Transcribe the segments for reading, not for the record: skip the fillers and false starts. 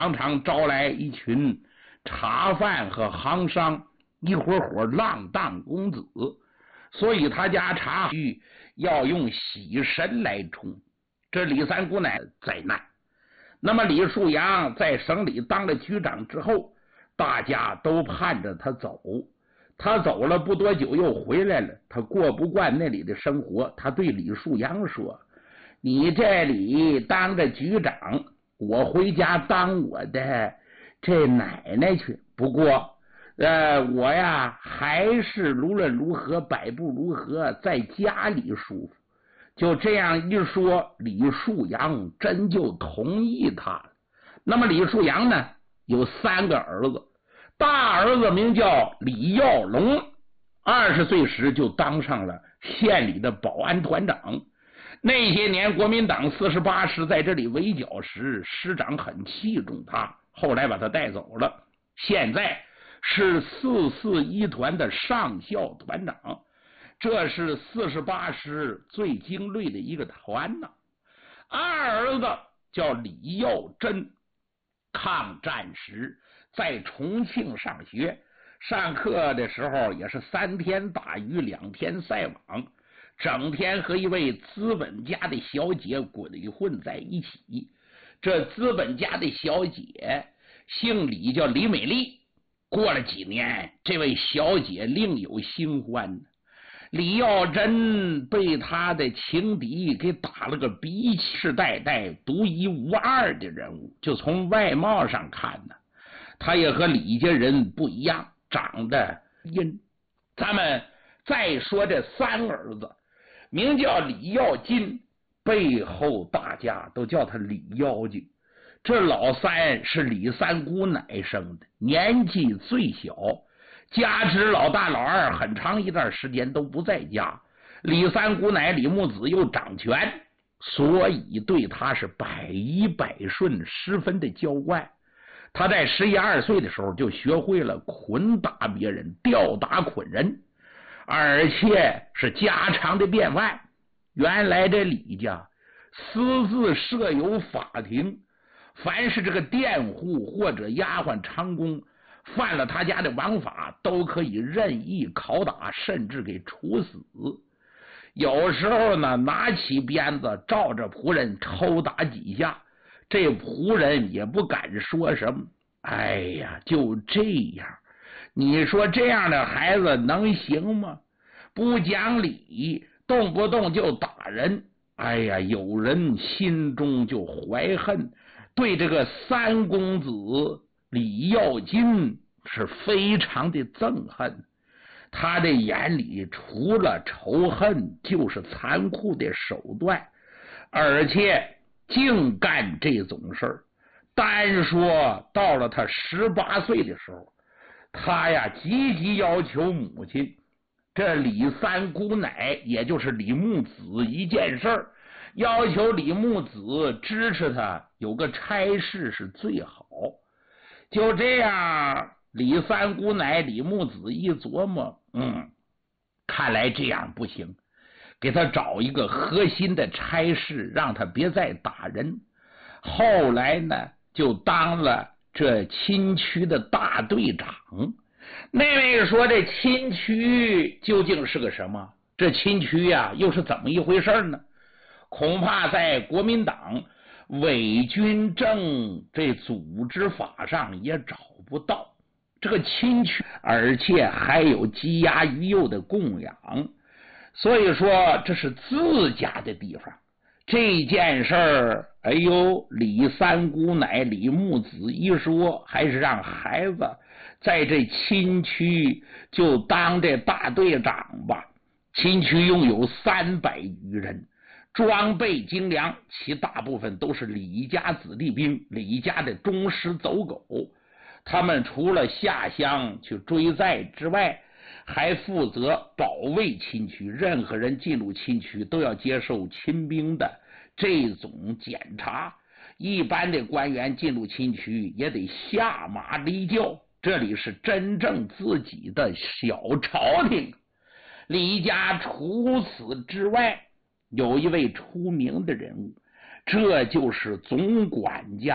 常常招来一群茶贩和行商，一伙伙浪荡公子，所以他家茶具要用喜神来冲。这李三姑奶灾难。那么李树阳在省里当了局长之后，大家都盼着他走。他走了不多久又回来了，他过不惯那里的生活，他对李树阳说：你这里当着局长，我回家当我的这奶奶去。不过我呀还是无论如何百步如何在家里舒服。就这样一说，李树阳真就同意他了。那么李树阳呢有3个儿子，大儿子名叫李耀龙，20岁时就当上了县里的保安团长。那些年国民党48师在这里围剿时，师长很器重他，后来把他带走了。现在是441团的上校团长，这是48师最精锐的一个团呐。二儿子叫李耀珍，抗战时在重庆上学，上课的时候也是3天打鱼2天晒网，整天和一位资本家的小姐滚混在一起。这资本家的小姐姓李，叫李美丽。过了几年，这位小姐另有新欢，李耀珍被他的情敌给打了个鼻赤代代独一无二的人物。就从外貌上看呢，他也和李家人不一样，长得阴。咱们再说这3儿子，名叫李耀金，背后大家都叫他李妖精。这老3是李三姑奶生的，年纪最小，加之老大老二很长一段时间都不在家，李三姑奶李木子又掌权，所以对他是百依百顺，十分的娇惯。他在11、12岁的时候就学会了捆打别人，吊打捆人，而且是家常的便饭。原来这李家私自设有法庭，凡是这个佃户或者丫鬟长工犯了他家的王法，都可以任意拷打，甚至给处死。有时候呢，拿起鞭子照着仆人抽打几下，这仆人也不敢说什么。哎呀，就这样，你说这样的孩子能行吗？不讲理，动不动就打人。哎呀，有人心中就怀恨，对这个3公子李耀金是非常的憎恨。他的眼里除了仇恨就是残酷的手段，而且净干这种事儿。单说到了他18岁的时候，他呀积极要求母亲这李三姑奶，也就是李木子一件事儿，要求李木子支持他有个差事是最好。就这样，李三姑奶李木子一琢磨，看来这样不行，给他找一个核心的差事，让他别再打人。后来呢，就当了这亲区的大队长。那位说这亲区究竟是个什么？这亲区呀，又是怎么一回事呢？恐怕在国民党伪军政这组织法上也找不到这个亲区，而且还有鸡鸭鱼肉的供养，所以说这是自家的地方。这件事儿，哎呦，李三姑奶李木子一说，还是让孩子在这亲区就当这大队长吧。亲区拥有300余人，装备精良，其大部分都是李家子弟兵，李家的忠实走狗。他们除了下乡去追债之外，还负责保卫亲区，任何人进入亲区都要接受亲兵的这种检查。一般的官员进入亲区也得下马离教，这里是真正自己的小朝廷。李家除此之外有一位出名的人物，这就是总管家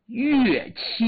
乐器